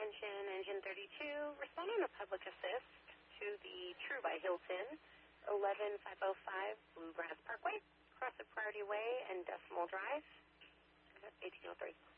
attention, Engine 32, respond on a public assist to the True by Hilton, 11505 Bluegrass Parkway, across the Priority Way and Decimal Drive, 1803.